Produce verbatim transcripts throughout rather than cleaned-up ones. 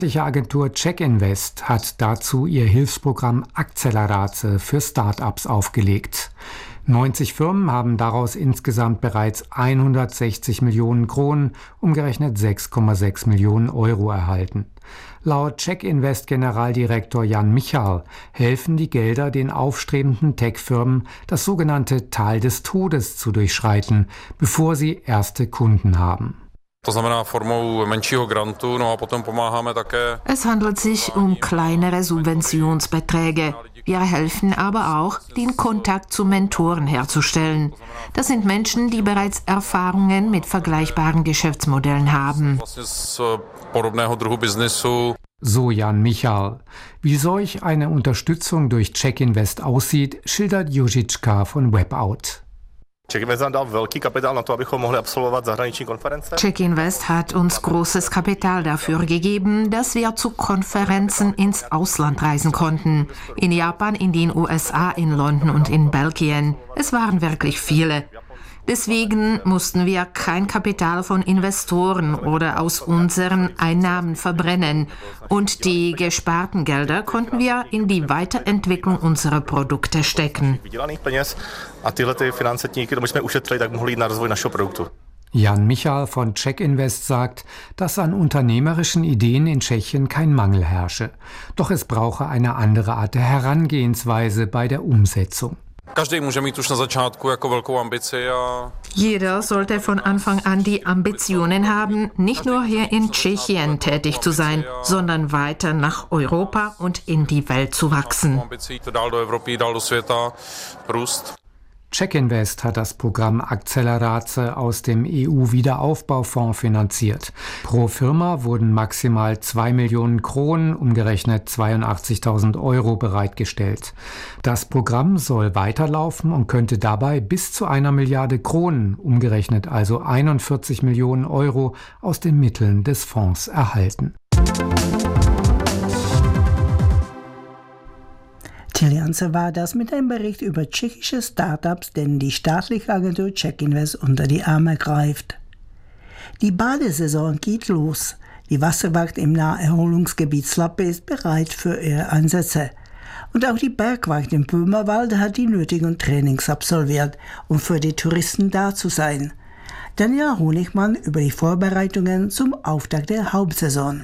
Die Agentur CzechInvest hat dazu ihr Hilfsprogramm Accelerace für Start-ups aufgelegt. neunzig Firmen haben daraus insgesamt bereits hundertsechzig Millionen Kronen, umgerechnet sechs Komma sechs Millionen Euro erhalten. Laut CzechInvest-Generaldirektor Jan Michal helfen die Gelder den aufstrebenden Tech-Firmen, das sogenannte Tal des Todes zu durchschreiten, bevor sie erste Kunden haben. Es handelt sich um kleinere Subventionsbeträge. Wir helfen aber auch, den Kontakt zu Mentoren herzustellen. Das sind Menschen, die bereits Erfahrungen mit vergleichbaren Geschäftsmodellen haben. So Jan Michal. Wie solch eine Unterstützung durch CzechInvest aussieht, schildert Južička von WebOut. CzechInvest hat uns großes Kapital dafür gegeben, dass wir zu Konferenzen ins Ausland reisen konnten. In Japan, in den U S A, in London und in Belgien. Es waren wirklich viele. Deswegen mussten wir kein Kapital von Investoren oder aus unseren Einnahmen verbrennen. Und die gesparten Gelder konnten wir in die Weiterentwicklung unserer Produkte stecken. Jan Michal von CzechInvest sagt, dass an unternehmerischen Ideen in Tschechien kein Mangel herrsche. Doch es brauche eine andere Art der Herangehensweise bei der Umsetzung. Jeder sollte von Anfang an die Ambitionen haben, nicht nur hier in Tschechien tätig zu sein, sondern weiter nach Europa und in die Welt zu wachsen. CzechInvest hat das Programm Accelerace aus dem E U-Wiederaufbaufonds finanziert. Pro Firma wurden maximal zwei Millionen Kronen, umgerechnet zweiundachtzigtausend Euro, bereitgestellt. Das Programm soll weiterlaufen und könnte dabei bis zu einer Milliarde Kronen, umgerechnet also einundvierzig Millionen Euro, aus den Mitteln des Fonds erhalten. Tilianze war das mit einem Bericht über tschechische Startups, denen die staatliche Agentur CzechInvest unter die Arme greift. Die Badesaison geht los. Die Wasserwacht im Naherholungsgebiet Slapy ist bereit für ihre Einsätze. Und auch die Bergwacht im Böhmerwald hat die nötigen Trainings absolviert, um für die Touristen da zu sein. Daniela Honigmann über die Vorbereitungen zum Auftakt der Hauptsaison.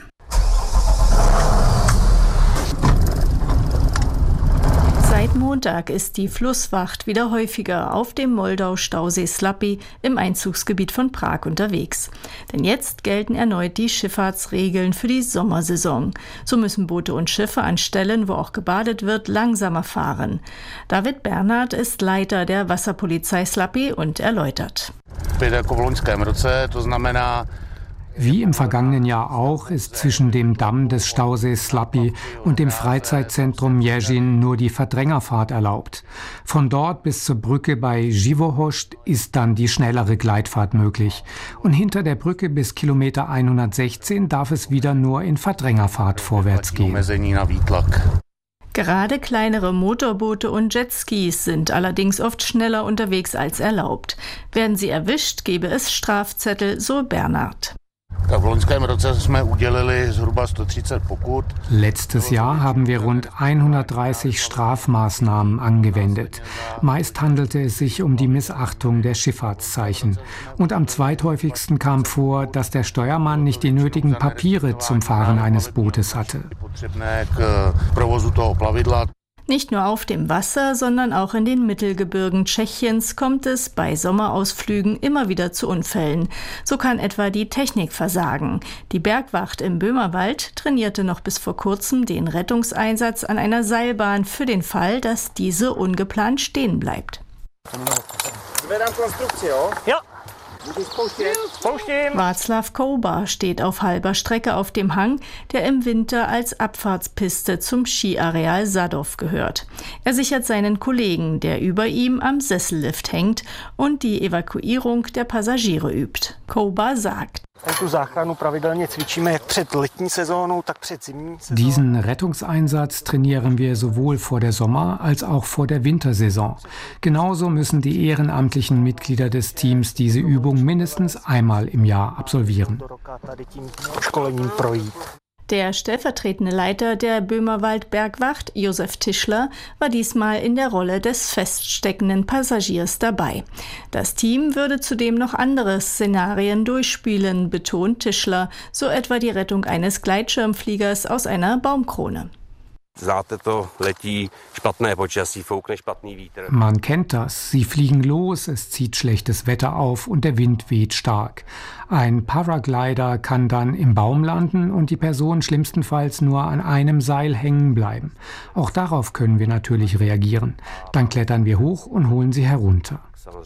Seit Montag ist die Flusswacht wieder häufiger auf dem Moldau-Stausee Slapy im Einzugsgebiet von Prag unterwegs. Denn jetzt gelten erneut die Schifffahrtsregeln für die Sommersaison. So müssen Boote und Schiffe an Stellen, wo auch gebadet wird, langsamer fahren. David Bernhard ist Leiter der Wasserpolizei Slapy und erläutert. Wie im vergangenen Jahr auch ist zwischen dem Damm des Stausees Slapy und dem Freizeitzentrum Ježín nur die Verdrängerfahrt erlaubt. Von dort bis zur Brücke bei Živohost ist dann die schnellere Gleitfahrt möglich. Und hinter der Brücke bis Kilometer hundertsechzehn darf es wieder nur in Verdrängerfahrt vorwärts gehen. Gerade kleinere Motorboote und Jetskis sind allerdings oft schneller unterwegs als erlaubt. Werden sie erwischt, gebe es Strafzettel, so Bernhard. Letztes Jahr haben wir rund hundertdreißig Strafmaßnahmen angewendet. Meist handelte es sich um die Missachtung der Schifffahrtszeichen. Und am zweithäufigsten kam vor, dass der Steuermann nicht die nötigen Papiere zum Fahren eines Bootes hatte. Nicht nur auf dem Wasser, sondern auch in den Mittelgebirgen Tschechiens kommt es bei Sommerausflügen immer wieder zu Unfällen. So kann etwa die Technik versagen. Die Bergwacht im Böhmerwald trainierte noch bis vor kurzem den Rettungseinsatz an einer Seilbahn für den Fall, dass diese ungeplant stehen bleibt. Ja. Václav Kouba steht auf halber Strecke auf dem Hang, der im Winter als Abfahrtspiste zum Skiareal Sadov gehört. Er sichert seinen Kollegen, der über ihm am Sessellift hängt und die Evakuierung der Passagiere übt. Kouba sagt: Diesen Rettungseinsatz trainieren wir sowohl vor der Sommer- als auch vor der Wintersaison. Genauso müssen die ehrenamtlichen Mitglieder des Teams diese Übung mindestens einmal im Jahr absolvieren. Der stellvertretende Leiter der Böhmerwald-Bergwacht, Josef Tischler, war diesmal in der Rolle des feststeckenden Passagiers dabei. Das Team würde zudem noch andere Szenarien durchspielen, betont Tischler, so etwa die Rettung eines Gleitschirmfliegers aus einer Baumkrone. Man kennt das. Sie fliegen los, es zieht schlechtes Wetter auf und der Wind weht stark. Ein Paraglider kann dann im Baum landen und die Person schlimmstenfalls nur an einem Seil hängen bleiben. Auch darauf können wir natürlich reagieren. Dann klettern wir hoch und holen sie herunter.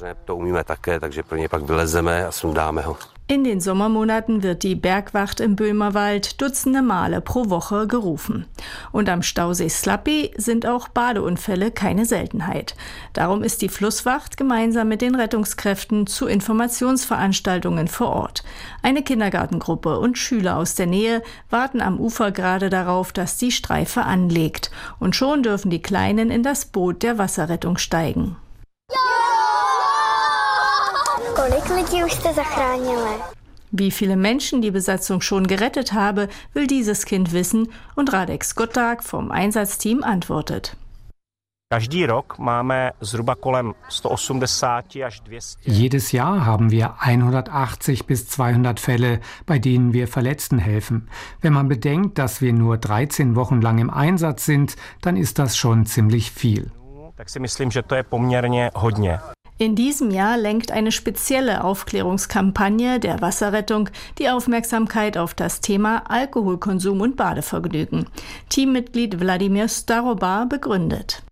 In den Sommermonaten wird die Bergwacht im Böhmerwald dutzende Male pro Woche gerufen. Und am Stausee Slappi sind auch Badeunfälle keine Seltenheit. Darum ist die Flusswacht gemeinsam mit den Rettungskräften zu Informationsveranstaltungen vor Ort. Eine Kindergartengruppe und Schüler aus der Nähe warten am Ufer gerade darauf, dass die Streife anlegt. Und schon dürfen die Kleinen in das Boot der Wasserrettung steigen. Wie viele Menschen die Besatzung schon gerettet habe, will dieses Kind wissen und Radek Skották vom Einsatzteam antwortet. Jedes Jahr haben wir hundertachtzig bis zweihundert Fälle, bei denen wir Verletzten helfen. Wenn man bedenkt, dass wir nur dreizehn Wochen lang im Einsatz sind, dann ist das schon ziemlich viel. In diesem Jahr lenkt eine spezielle Aufklärungskampagne der Wasserrettung die Aufmerksamkeit auf das Thema Alkoholkonsum und Badevergnügen. Teammitglied Vladimír Staroba begründet.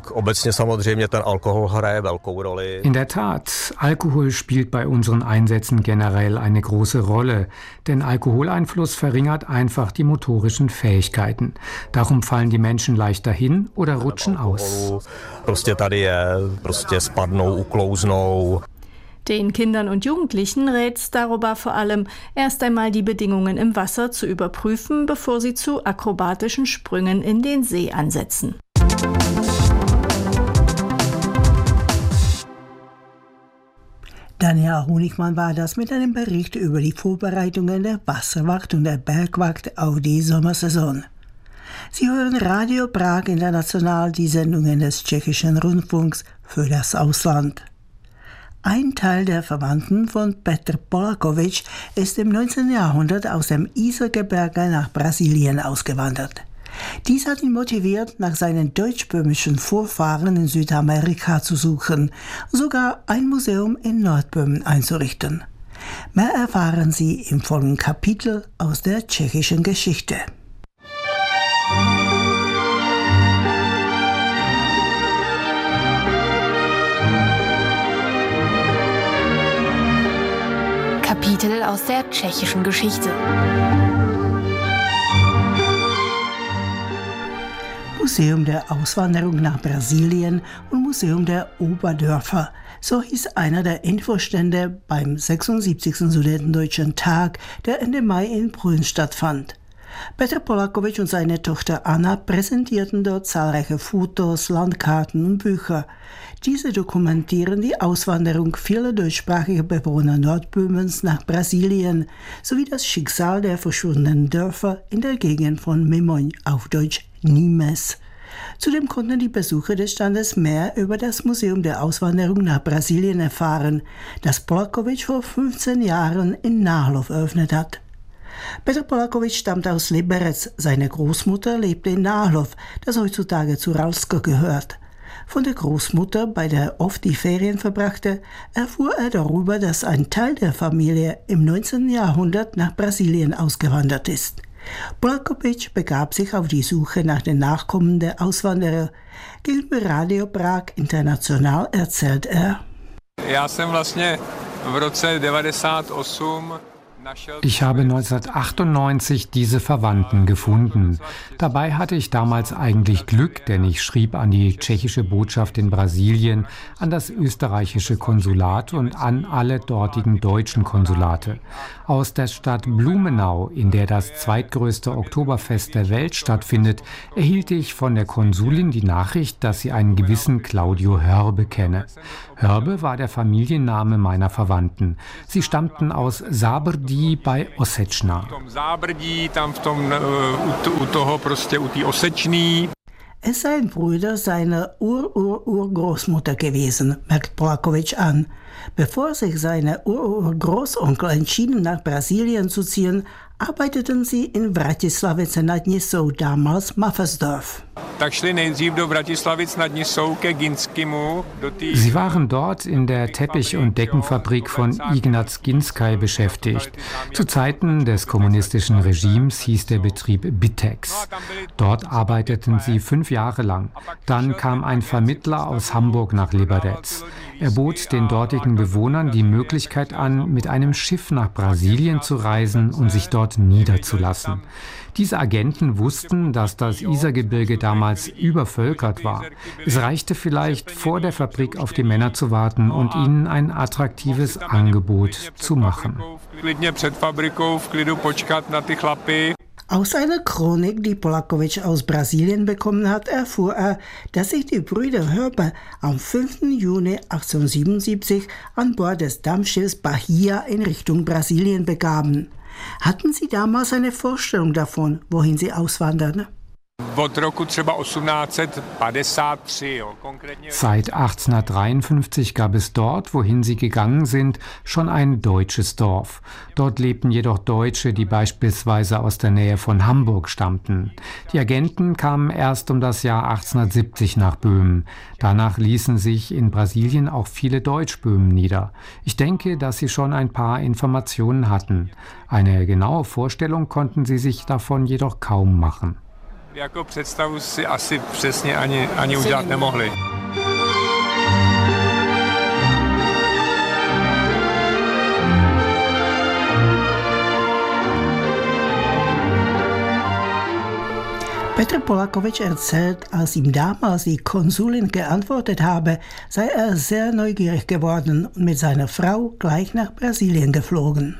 In der Tat, Alkohol spielt bei unseren Einsätzen generell eine große Rolle, denn Alkoholeinfluss verringert einfach die motorischen Fähigkeiten. Darum fallen die Menschen leichter hin oder rutschen aus. Den Kindern und Jugendlichen rät Staroba vor allem, erst einmal die Bedingungen im Wasser zu überprüfen, bevor sie zu akrobatischen Sprüngen in den See ansetzen. Daniela Honigmann war das mit einem Bericht über die Vorbereitungen der Wasserwacht und der Bergwacht auf die Sommersaison. Sie hören Radio Prag International, die Sendungen des tschechischen Rundfunks für das Ausland. Ein Teil der Verwandten von Petr Polakovič ist im neunzehnten Jahrhundert aus dem Isergebirge nach Brasilien ausgewandert. Dies hat ihn motiviert, nach seinen deutsch-böhmischen Vorfahren in Südamerika zu suchen, sogar ein Museum in Nordböhmen einzurichten. Mehr erfahren Sie im folgenden Kapitel aus der tschechischen Geschichte. Kapitel aus der tschechischen Geschichte. Museum der Auswanderung nach Brasilien und Museum der Oberdörfer. So hieß einer der Infostände beim sechsundsiebzigsten Sudetendeutschen Tag, der Ende Mai in Brünn stattfand. Petr Polakovič und seine Tochter Anna präsentierten dort zahlreiche Fotos, Landkarten und Bücher. Diese dokumentieren die Auswanderung vieler deutschsprachiger Bewohner Nordböhmens nach Brasilien sowie das Schicksal der verschwundenen Dörfer in der Gegend von Mimoň, auf Deutsch Nimes. Zudem konnten die Besucher des Standes mehr über das Museum der Auswanderung nach Brasilien erfahren, das Polakovič vor fünfzehn Jahren in Náchylov eröffnet hat. Petr Polakovič stammt aus Liberec, seine Großmutter lebte in Náchylov, das heutzutage zu Ralsko gehört. Von der Großmutter, bei der er oft die Ferien verbrachte, erfuhr er darüber, dass ein Teil der Familie im neunzehnten Jahrhundert nach Brasilien ausgewandert ist. Polakovič begab sich auf die Suche nach den Nachkommen der Auswanderer. Gegenüber Radio Prag International erzählt er: Ich habe neunzehnhundertachtundneunzig diese Verwandten gefunden. Dabei hatte ich damals eigentlich Glück, denn ich schrieb an die tschechische Botschaft in Brasilien, an das österreichische Konsulat und an alle dortigen deutschen Konsulate. Aus der Stadt Blumenau, in der das zweitgrößte Oktoberfest der Welt stattfindet, erhielt ich von der Konsulin die Nachricht, dass sie einen gewissen Claudio Hörbe kenne. Hörbe war der Familienname meiner Verwandten. Sie stammten aus Sabrdien wie bei Osečná. Es seien Brüder seiner Ur-Ur-Urgroßmutter gewesen, merkt Polakowicz an. Bevor sich seine Ur-Ur-Großonkel entschieden, nach Brasilien zu ziehen, arbeiteten sie in Vratislavice nad Nisou, damals Maffersdorf. Sie waren dort in der Teppich- und Deckenfabrik von Ignaz Ginskij beschäftigt. Zu Zeiten des kommunistischen Regimes hieß der Betrieb Bitex. Dort arbeiteten sie fünf Jahre lang. Dann kam ein Vermittler aus Hamburg nach Liberec. Er bot den dortigen Bewohnern die Möglichkeit an, mit einem Schiff nach Brasilien zu reisen und sich dort niederzulassen. Diese Agenten wussten, dass das Isergebirge damals übervölkert war. Es reichte vielleicht, vor der Fabrik auf die Männer zu warten und ihnen ein attraktives Angebot zu machen. Aus einer Chronik, die Polakowicz aus Brasilien bekommen hat, erfuhr er, dass sich die Brüder Hörber am fünften Juni achtzehnhundertsiebenundsiebzig an Bord des Dampfschiffs Bahia in Richtung Brasilien begaben. Hatten Sie damals eine Vorstellung davon, wohin Sie auswandern? Seit achtzehnhundertdreiundfünfzig gab es dort, wohin sie gegangen sind, schon ein deutsches Dorf. Dort lebten jedoch Deutsche, die beispielsweise aus der Nähe von Hamburg stammten. Die Agenten kamen erst um das Jahr achtzehnhundertsiebzig nach Böhmen. Danach ließen sich in Brasilien auch viele Deutschböhmen nieder. Ich denke, dass sie schon ein paar Informationen hatten. Eine genaue Vorstellung konnten sie sich davon jedoch kaum machen. Jako představu si asi přesně ani, ani udělat nemohli. Petr Polakowicz erzählt, als ihm damals die Konsulin geantwortet habe, sei er sehr neugierig geworden und mit seiner Frau gleich nach Brasilien geflogen.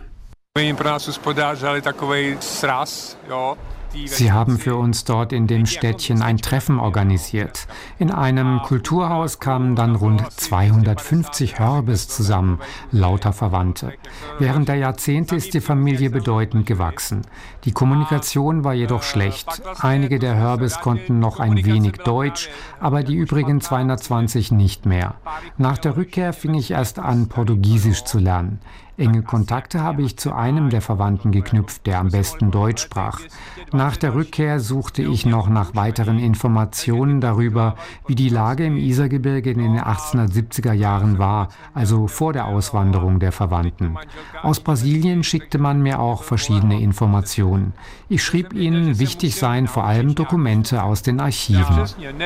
Sie haben für uns dort in dem Städtchen ein Treffen organisiert. In einem Kulturhaus kamen dann rund zweihundertfünfzig Hörbes zusammen, lauter Verwandte. Während der Jahrzehnte ist die Familie bedeutend gewachsen. Die Kommunikation war jedoch schlecht. Einige der Hörbes konnten noch ein wenig Deutsch, aber die übrigen zweihundertzwanzig nicht mehr. Nach der Rückkehr fing ich erst an, Portugiesisch zu lernen. Enge Kontakte habe ich zu einem der Verwandten geknüpft, der am besten Deutsch sprach. Nach der Rückkehr suchte ich noch nach weiteren Informationen darüber, wie die Lage im Isergebirge in den achtzehnhundertsiebziger Jahren war, also vor der Auswanderung der Verwandten. Aus Brasilien schickte man mir auch verschiedene Informationen. Ich schrieb ihnen, wichtig seien vor allem Dokumente aus den Archiven.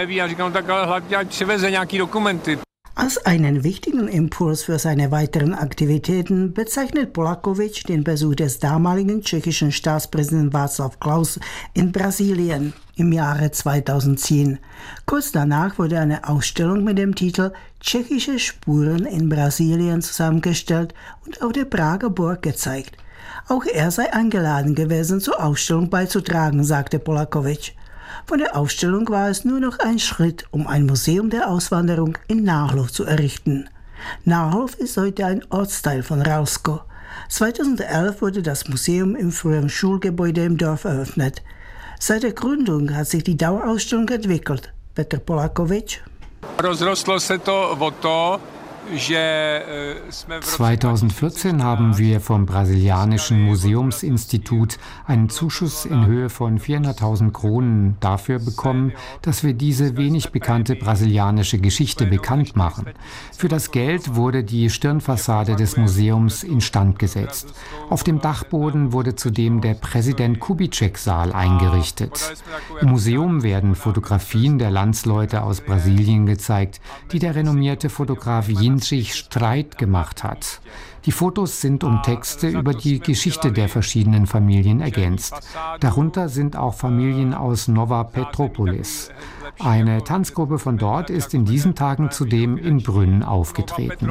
Als einen wichtigen Impuls für seine weiteren Aktivitäten bezeichnet Polakowicz den Besuch des damaligen tschechischen Staatspräsidenten Václav Klaus in Brasilien im Jahre zweitausendzehn. Kurz danach wurde eine Ausstellung mit dem Titel Tschechische Spuren in Brasilien zusammengestellt und auf der Prager Burg gezeigt. Auch er sei eingeladen gewesen, zur Ausstellung beizutragen, sagte Polakowicz. Von der Ausstellung war es nur noch ein Schritt, um ein Museum der Auswanderung in Náchylov zu errichten. Náchylov ist heute ein Ortsteil von Ralsko. zweitausendelf wurde das Museum im früheren Schulgebäude im Dorf eröffnet. Seit der Gründung hat sich die Dauerausstellung entwickelt. Petr Polakowicz. Rozrostlo se to o to, zweitausendvierzehn haben wir vom brasilianischen Museumsinstitut einen Zuschuss in Höhe von vierhunderttausend Kronen dafür bekommen, dass wir diese wenig bekannte brasilianische Geschichte bekannt machen. Für das Geld wurde die Stirnfassade des Museums instand gesetzt. Auf dem Dachboden wurde zudem der Präsident-Kubitschek-Saal eingerichtet. Im Museum werden Fotografien der Landsleute aus Brasilien gezeigt, die der renommierte Fotograf Jindřich Streit gemacht hat. Die Fotos sind um Texte über die Geschichte der verschiedenen Familien ergänzt. Darunter sind auch Familien aus Nova Petropolis. Eine Tanzgruppe von dort ist in diesen Tagen zudem in Brünn aufgetreten.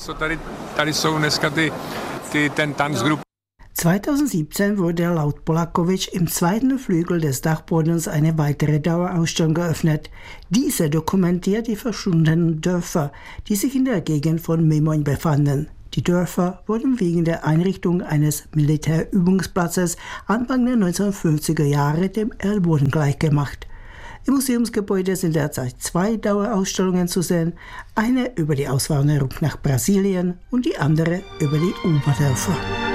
zweitausendsiebzehn wurde laut Polakowicz im zweiten Flügel des Dachbodens eine weitere Dauerausstellung geöffnet. Diese dokumentiert die verschwundenen Dörfer, die sich in der Gegend von Mimoň befanden. Die Dörfer wurden wegen der Einrichtung eines Militärübungsplatzes Anfang der neunzehnhundertfünfziger Jahre dem Erdboden gleichgemacht. Im Museumsgebäude sind derzeit zwei Dauerausstellungen zu sehen, eine über die Auswanderung nach Brasilien und die andere über die Oberdörfer.